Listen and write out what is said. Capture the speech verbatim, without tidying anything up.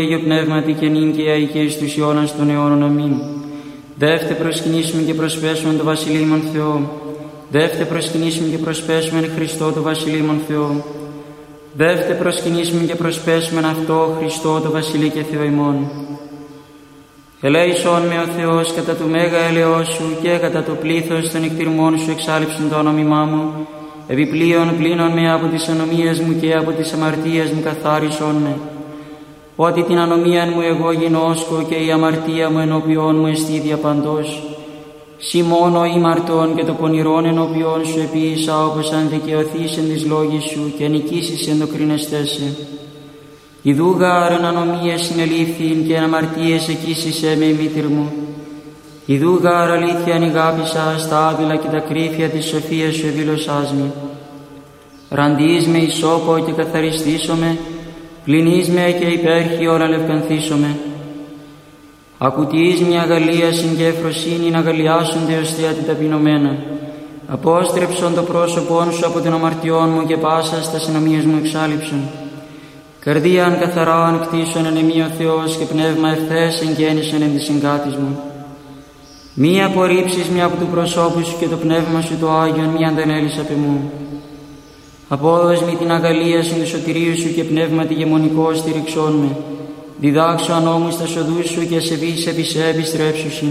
Αγίο Πνεύματι και νυν και αεί και εις τους αιώνας των αιώνων. Αμήν. Δεύτε προσκυνήσουμε και προσπέσουμε το Βασιλείμον Θεό. Δεύτε προσκυνήσουμε και προσπέσουμε εν Χριστώ το Βασιλείμον Θεό. Δεύτε προσκυνήσουμε και προσπέσουμε αυτό Χριστό το Βασιλεί και Θεό ημών. Ελέησόν με ο Θεός κατά του μέγα έλεος σου και κατά το πλήθος των εκτιρμών σου εξάλειψον το όνομά μου. Επιπλέον πλύνον με από τις ανομίες μου και από τις αμαρτίες μου καθάρισον με. Ότι την ανομίαν μου εγώ γινώσκω και η αμαρτία μου ενώπιόν μου εστί διαπαντός. Συ μόνο ήμαρτον και το πονηρόν ενώπιόν σου επίησα, όπως αν δικαιωθείς εν της λόγης σου και νικήσεις εν το κρίνεστέσαι. Ιδού γάρ ανομίες συνελήφθην και αμαρτίες εκείσισέ με η μήτηρ μου. Ιδού γάρ αλήθεια ανηγάπησα στα άδειλα και τα κρύφια της σοφίας σου εδήλωσάς με. Ραντείς με ισόπο και καθαριστήσομαι, πλυνείς με και υπέρχιον αλευκανθήσομαι. Ακουτείς μια αγαλίασιν και ευφροσύνη να αγαλιάσονται ως θεία την ταπεινωμένα. Απόστρεψον το πρόσωπόν σου από την αμαρτιών μου και πάσα στα συνομίες μου εξάλειψον. Καρδίαν καθαράν κτίσον εν εμεί ο Θεός και πνεύμα ευθές εγγέννησον εν της συγκάτης μου. Μη απορρίψεις μια από του προσώπου σου και το πνεύμα σου το Άγιον μη αντανέλεις απ' εμού. Απόδος μη την αγαλίασιν του σωτηρίου σου και πνεύμα τη γεμονικό στηριξόν με. Διδάξω ανώμους τα σοδούς σου και σε βείς επί σε επιστρέψουσιν.